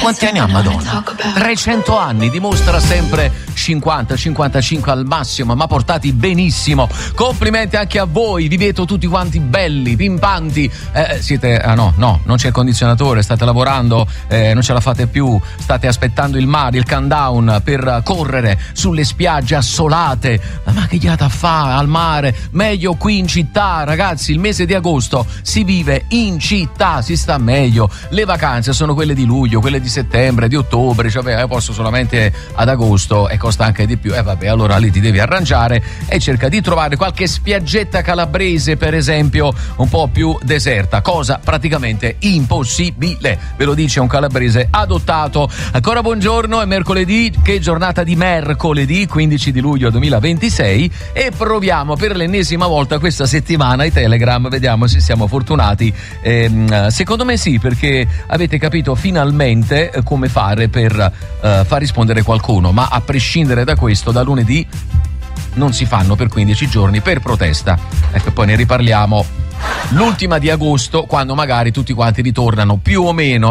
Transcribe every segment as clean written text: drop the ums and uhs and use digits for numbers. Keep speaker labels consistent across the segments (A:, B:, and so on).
A: Quanti anni ha Madonna? 300 anni, dimostra sempre 50-55 al massimo, ma portati benissimo. Complimenti anche a voi, vi vedo tutti quanti belli, pimpanti. Siete, no, non c'è il condizionatore, state lavorando, non ce la fate più, state aspettando il mare, il countdown per correre sulle spiagge assolate. Ma che gliela fa al mare? Meglio qui in città, ragazzi, il mese di agosto si vive in città, si sta meglio. Le vacanze sono quelle di luglio, quelle di settembre, di ottobre, cioè io posso solamente ad agosto e costa anche di più. Vabbè, allora lì ti devi arrangiare e cerca di trovare qualche spiaggetta calabrese, per esempio, un po' più deserta, cosa praticamente impossibile, ve lo dice un calabrese adottato. Ancora buongiorno, è mercoledì, che giornata di mercoledì, 15 di luglio 2026, e proviamo per l'ennesima volta questa settimana i Telegram, vediamo se siamo fortunati. Secondo me sì, perché avete capito finalmente come fare per far rispondere qualcuno, ma a prescindere da questo, da lunedì non si fanno per 15 giorni per protesta. Ecco, poi ne riparliamo l'ultima di agosto, quando magari tutti quanti ritornano più o meno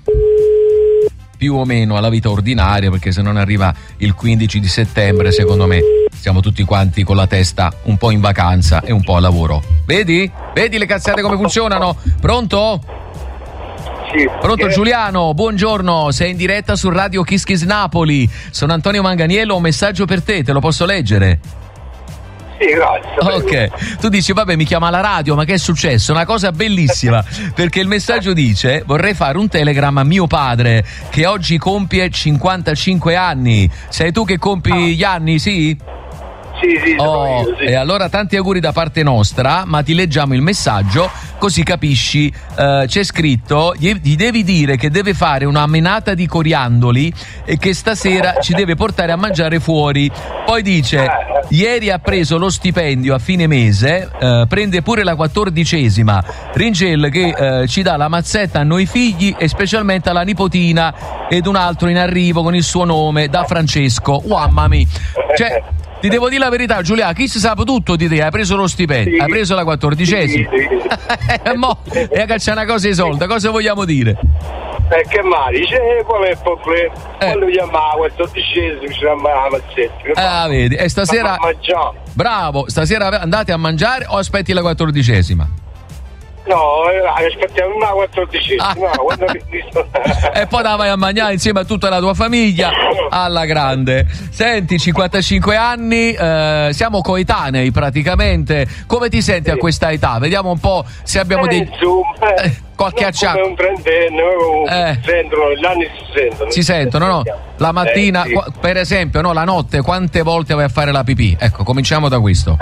A: alla vita ordinaria, perché se non arriva il 15 di settembre, secondo me siamo tutti quanti con la testa un po' in vacanza e un po' a lavoro. Vedi le cazzate come funzionano? Pronto?
B: Sì.
A: Pronto Giuliano, buongiorno, sei in diretta su Radio Kiss Kiss Napoli. Sono Antonio Manganiello, ho un messaggio per te lo posso leggere?
B: Sì, grazie.
A: Ok, tu dici vabbè, mi chiama la radio, ma che è successo? Una cosa bellissima, perché il messaggio dice: vorrei fare un telegram a mio padre che oggi compie 55 anni. Sei tu che compi gli anni, sì?
B: Sì, sì.
A: E allora tanti auguri da parte nostra, ma ti leggiamo il messaggio così capisci. C'è scritto: gli devi dire che deve fare una menata di coriandoli e che stasera ci deve portare a mangiare fuori. Poi dice: ieri ha preso lo stipendio a fine mese, prende pure la 14ª. Ringel che ci dà la mazzetta a noi figli e specialmente alla nipotina, ed un altro in arrivo con il suo nome, da Francesco. Mamma mia, cioè ti devo dire la verità, Giulia, chi si sa tutto di te? Hai preso lo stipendio, hai preso la 14ª.
B: Sì.
A: Mo e a cacciare una cosa di soldi, cosa vogliamo dire?
B: Che male, dice qual è il problema? Quando chiamava la 14ª ci la mazzetta.
A: Vedi, e stasera bravo, stasera andate a mangiare o aspetti la 14ª?
B: No, aspettiamo una 14ª.
A: E poi la vai a mangiare insieme a tutta la tua famiglia alla grande. Senti, 55 anni, siamo coetanei praticamente. Come ti senti a questa età? Vediamo un po' se abbiamo qualche acciacco.
B: Come un trentenne, gli anni si sentono.
A: No? La mattina, per esempio, no, la notte, quante volte vai a fare la pipì? Ecco, cominciamo da questo.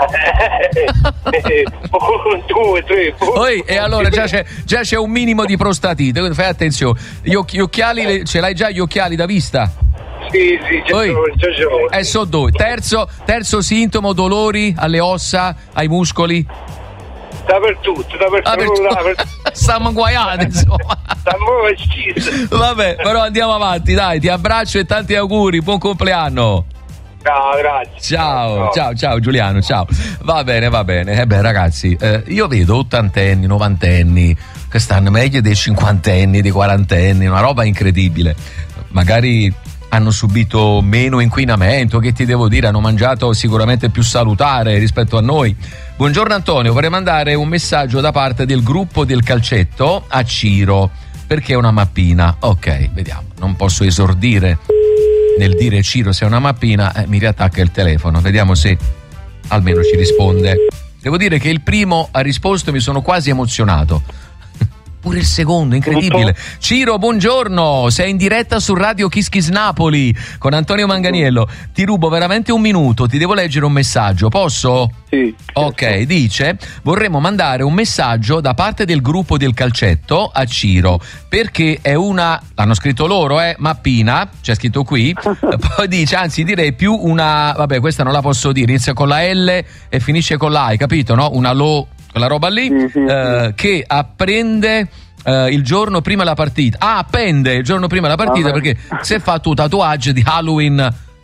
B: 2, 3, 4.
A: E allora già c'è un minimo di prostatite, quindi fai attenzione. Gli occhiali, ce l'hai già gli occhiali da vista?
B: Sì, già ce
A: so due. Terzo sintomo, dolori alle ossa, ai muscoli?
B: Dappertutto.
A: Stiamo guaiati, insomma. Vabbè, però andiamo avanti, dai, ti abbraccio e tanti auguri, buon compleanno.
B: Ciao, grazie.
A: Ciao Giuliano, ciao. Va bene. Ragazzi, io vedo ottantenni, novantenni che stanno meglio dei cinquantenni, dei quarantenni, una roba incredibile. Magari hanno subito meno inquinamento, che ti devo dire, hanno mangiato sicuramente più salutare rispetto a noi. Buongiorno Antonio, vorrei mandare un messaggio da parte del gruppo del calcetto a Ciro, perché è una mappina. Ok, vediamo, non posso esordire nel dire Ciro se è una mappina, mi riattacca il telefono, vediamo se almeno ci risponde. Devo dire che il primo ha risposto e mi sono quasi emozionato. Pure il secondo, incredibile. Ciro, buongiorno, sei in diretta su Radio Kiss Kiss Napoli con Antonio Manganiello. Ti rubo veramente un minuto, ti devo leggere un messaggio, posso?
B: Sì.
A: Ok, dice: vorremmo mandare un messaggio da parte del gruppo del calcetto a Ciro, perché è una, l'hanno scritto loro, mappina, c'è scritto qui. Poi dice, anzi direi più una, vabbè, questa non la posso dire, inizia con la L e finisce con la A, hai capito, no? Una quella roba lì, sì. Che apprende il giorno prima la partita. Appende il giorno prima la partita, perché se fa tu tatuaggio di Halloween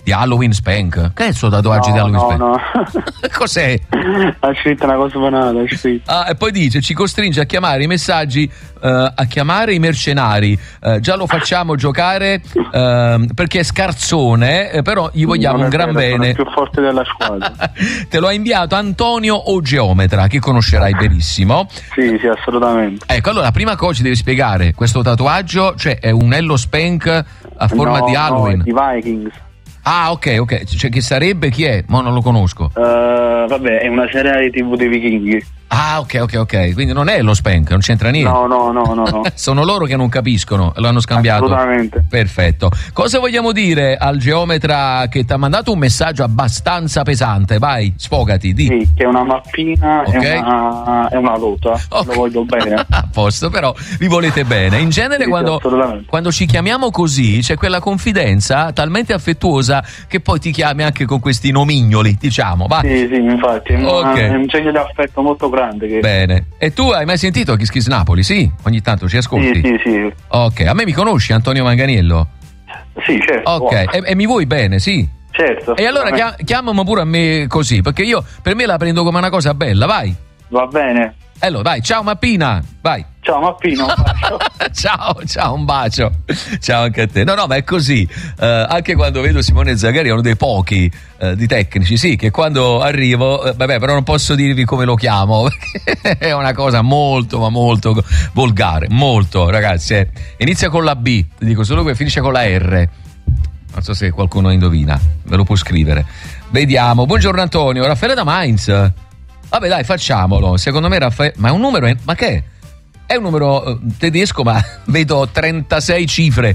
A: di Halloween Spank. Che è il suo tatuaggio di Halloween Spank?
C: No.
A: Cos'è?
C: Ha scritto una cosa banale,
A: e poi dice: ci costringe a chiamare i messaggi, a chiamare i mercenari. Già lo facciamo giocare perché è scarzone, però gli vogliamo un gran bene.
C: È più forte della squadra.
A: Te lo ha inviato Antonio O Geometra, che conoscerai benissimo.
C: Sì, assolutamente.
A: Ecco, allora, prima cosa ci devi spiegare questo tatuaggio, cioè è un Hello Spank a forma di Halloween.
C: No, di Vikings.
A: Ah, ok, cioè che sarebbe, chi è? Mo non lo conosco.
C: Vabbè, è una serie TV dei vichinghi.
A: Ah, ok, quindi non è lo Spank, non c'entra niente.
C: No.
A: Sono loro che non capiscono, lo hanno scambiato.
C: Assolutamente.
A: Perfetto. Cosa vogliamo dire al geometra che ti ha mandato un messaggio abbastanza pesante? Vai, sfogati, di.
C: Sì, che è una mappina,
A: okay.
C: È una lota, okay. Lo voglio bene.
A: A posto, però vi volete bene. In genere
C: sì,
A: quando ci chiamiamo così c'è quella confidenza talmente affettuosa che poi ti chiami anche con questi nomignoli, diciamo. Va.
C: Sì, infatti,
A: okay.
C: È un segno di affetto molto grande.
A: Bene. E tu hai mai sentito Kiss Kiss Napoli? Sì? Ogni tanto ci ascolti?
C: Sì.
A: Ok, a me mi conosci Antonio Manganiello?
C: Sì, certo.
A: Ok, e mi vuoi bene, sì?
C: Certo.
A: E allora chiamami pure a me così, perché io per me la prendo come una cosa bella, vai.
C: Va bene.
A: Allora, vai, ciao Mappina, vai.
C: Ciao Mappino, un bacio.
A: ciao, un bacio. Ciao anche a te. No, ma è così. Anche quando vedo Simone Zagari è uno dei pochi di tecnici, sì, che quando arrivo, vabbè, però non posso dirvi come lo chiamo, perché è una cosa molto, ma molto volgare, molto, ragazzi. Inizia con la B, ti dico solo che finisce con la R. Non so se qualcuno indovina, me lo può scrivere. Vediamo. Buongiorno Antonio, Raffaele da Mainz. Vabbè, dai, facciamolo. Secondo me Raffaele, ma è un numero, ma che è? È un numero tedesco, ma vedo 36 cifre.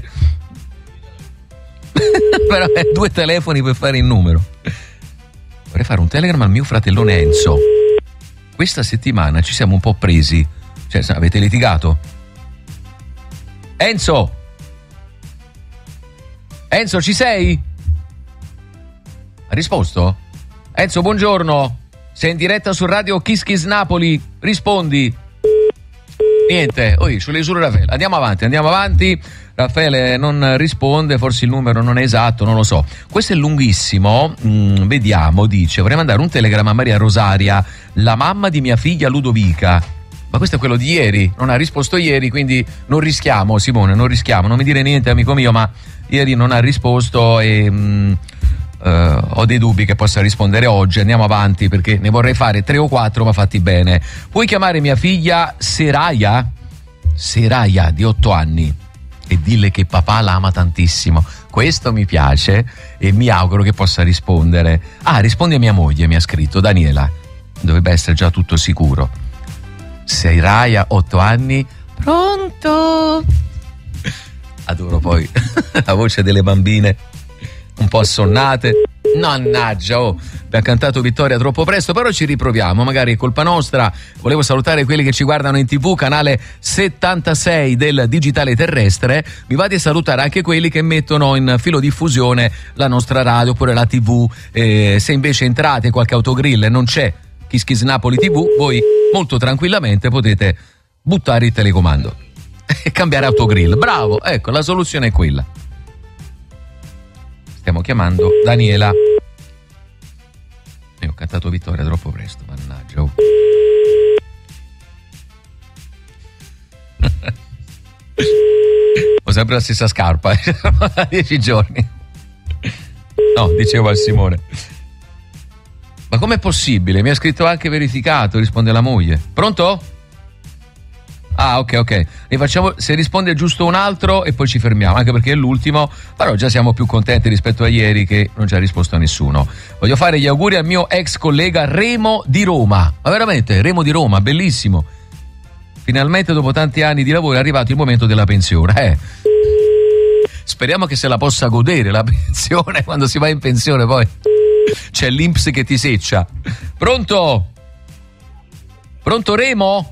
A: Però 2 telefoni per fare il numero. Vorrei fare un telegram al mio fratellone Enzo. Questa settimana ci siamo un po' presi. Cioè, avete litigato? Enzo, ci sei? Ha risposto? Enzo, buongiorno. Sei in diretta su Radio Kiss Kiss Napoli. Rispondi. Niente, sulle isole Raffaele. Andiamo avanti. Raffaele non risponde, forse il numero non è esatto, non lo so. Questo è lunghissimo. Vediamo, dice: vorrei mandare un telegramma a Maria Rosaria, la mamma di mia figlia Ludovica. Ma questo è quello di ieri, non ha risposto ieri, quindi non rischiamo, Simone, non mi dire niente, amico mio, ma ieri non ha risposto e ho dei dubbi che possa rispondere oggi. Andiamo avanti perché ne vorrei fare 3 o 4, ma fatti bene. Puoi chiamare mia figlia Seraya di 8 anni e dille che papà la ama tantissimo. Questo mi piace e mi auguro che possa rispondere. Rispondi a mia moglie, mi ha scritto Daniela. Dovrebbe essere già tutto sicuro. Seraya, 8 anni. Pronto? Adoro poi la voce delle bambine un po' assonnate. Mannaggia, abbiamo cantato vittoria troppo presto, però ci riproviamo, magari è colpa nostra. Volevo salutare quelli che ci guardano in TV, canale 76 del digitale terrestre. Mi vado a salutare anche quelli che mettono in filodiffusione la nostra radio oppure la TV. Se invece entrate in qualche autogrill e non c'è Kiss Kiss Napoli TV, voi molto tranquillamente potete buttare il telecomando e cambiare autogrill. Bravo, ecco, la soluzione è quella. Stiamo chiamando Daniela. Ho cantato vittoria troppo presto, mannaggia. Ho sempre la stessa scarpa, 10 giorni. No, dicevo a Simone. Ma com'è possibile? Mi ha scritto anche verificato, risponde la moglie. Pronto? Ok. Rifacciamo, se risponde giusto un altro e poi ci fermiamo, anche perché è l'ultimo, però già siamo più contenti rispetto a ieri che non ci ha risposto nessuno. Voglio fare gli auguri al mio ex collega Remo di Roma. Ma veramente, Remo di Roma, bellissimo. Finalmente dopo tanti anni di lavoro è arrivato il momento della pensione. Speriamo che se la possa godere la pensione quando si va in pensione, poi c'è l'Inps che ti seccia. Pronto Remo?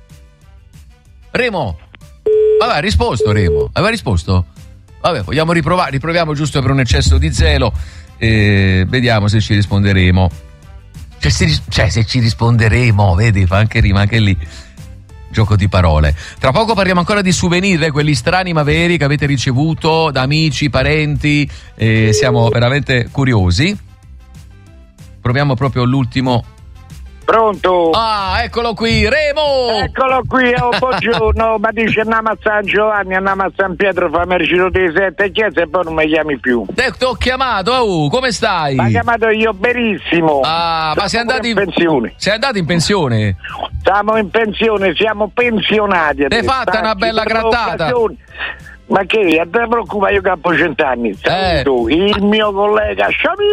A: Vabbè, ha risposto Remo. Aveva risposto? Vabbè, vogliamo riprovare. Riproviamo giusto per un eccesso di zelo. Vediamo se ci risponderemo. Se ci risponderemo, vedi, fa anche rima anche lì. Gioco di parole. Tra poco parliamo ancora di souvenir, quelli strani ma veri che avete ricevuto da amici, parenti, siamo veramente curiosi. Proviamo proprio l'ultimo.
D: Pronto?
A: Ah, eccolo qui, Remo!
D: Eccolo qui, buongiorno, ma dice andiamo a San Giovanni, andiamo a San Pietro, fammi il giro dei 7 chiese e poi non mi chiami più.
A: Ti ho chiamato, come stai?
D: Ma chiamato io benissimo.
A: Ah, ma sei andato
D: in pensione?
A: Sei andato in pensione?
D: Siamo in pensione, siamo pensionati.
A: Ti hai fatta una bella grattata?
D: Ma che, non ti preoccupare, io campo 100 anni. Saluto il mio collega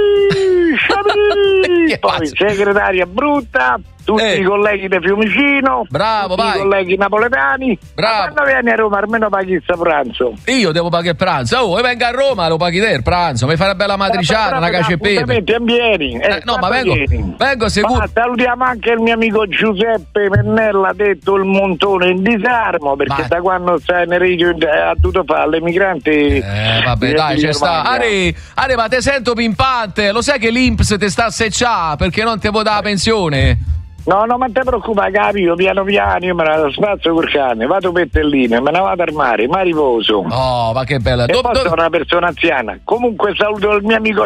D: Sciami, poi segretaria Brutta, tutti i colleghi di Fiumicino,
A: bravo,
D: tutti i colleghi napoletani.
A: Bravo.
D: Quando vieni a Roma almeno paghi il pranzo.
A: Io devo pagare il pranzo, e vengo a Roma, lo paghi te il pranzo, mi fai una bella matriciana, una cacio e pepe.
D: Vieni.
A: No, ma vengo sicuro.
D: Salutiamo anche il mio amico Giuseppe Pennella, detto il Montone in disarmo, perché da quando sta in Enrico ha dovuto fare l'emigrante.
A: Vabbè, dai, c'è sta. Are, ma te sento pimpante, lo sai che l'Inps te sta a seccià perché non te può dare la pensione?
D: No, ma non ti preoccupare, capito, piano piano, io me la spazio col cane, vado pettelline, me ne vado al mare, ma riposo.
A: Oh, ma che bella.
D: E poi sono una persona anziana. Comunque saluto il mio amico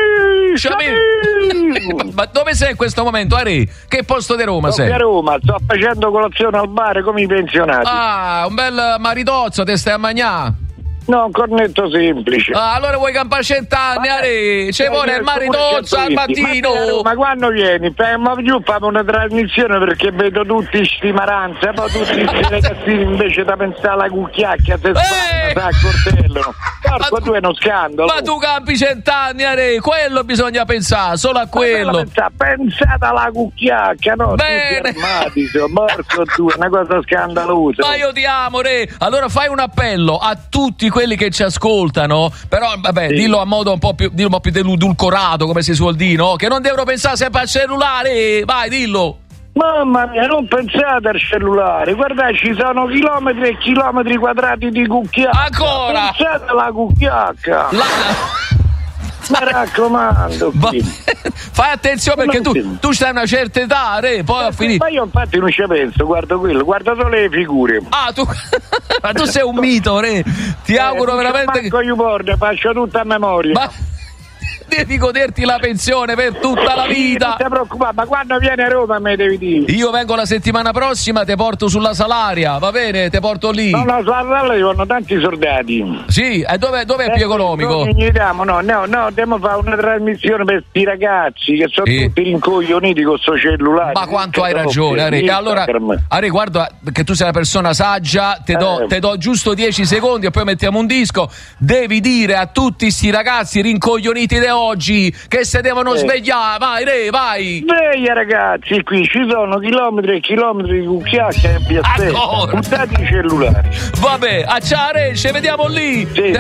D: Sciami.
A: Ma dove sei in questo momento, Are? Che posto di Roma sei?
D: A Roma, sto facendo colazione al bar come i pensionati.
A: Ah, un bel maritozzo, te stai a mangiare?
D: No, un cornetto semplice.
A: Ah, allora vuoi campare 100 anni, Are? Ci vuole il maritozzo al mattino.
D: Ma quando vieni? Ma più famo una trasmissione perché vedo tutti sti maranza, poi tutti sti ragazzini invece da pensare alla cucchiacchia se a coltello. Porco, tu è uno scandalo.
A: Ma tu campi 100 anni, Are, quello bisogna pensare, solo a quello.
D: Pensate alla cucchiacchia, no?
A: Bene.
D: Porco tu, è una cosa scandalosa.
A: Ma io ti amo, Re. Allora fai un appello a tutti quelli che ci ascoltano, però vabbè, dillo a modo un po' più edulcorato, come si suol dire, no? Che non devono pensare sempre al cellulare, vai, dillo.
D: Mamma mia, non pensate al cellulare, guardate, ci sono chilometri e chilometri quadrati di cucchiacca.
A: Ancora?
D: Pensate alla cucchiacca. Mi raccomando.
A: Fai attenzione perché tu stai a una certa età, Re, poi a finire.
D: Ma io infatti non ci penso, guardo quello, guardo solo le figure.
A: Ah, ma tu sei un mito, Re. Ti auguro veramente
D: che io faccio tutta a memoria.
A: Ma devi goderti la pensione per tutta la vita.
D: Non ti preoccupare, ma quando vieni a Roma me devi dire.
A: Io vengo la settimana prossima, te porto sulla Salaria, va bene? Te porto lì.
D: No, sulla Salaria vanno tanti soldati.
A: Sì, e dov'è è più economico?
D: No, dobbiamo fare una trasmissione per sti ragazzi che sono tutti rincoglioniti con sto cellulare.
A: Ma quanto hai ragione, Are. Allora, Are, guarda che tu sei una persona saggia, te do giusto 10 secondi e poi mettiamo un disco. Devi dire a tutti sti ragazzi rincoglioniti di oggi che se devono svegliare, vai, Re, vai.
D: Sveglia ragazzi, qui ci sono chilometri e chilometri di cucchiacchia e piazzetta. Buttate i cellulari.
A: Vabbè, a ciao Re, ci vediamo lì.
D: Sì.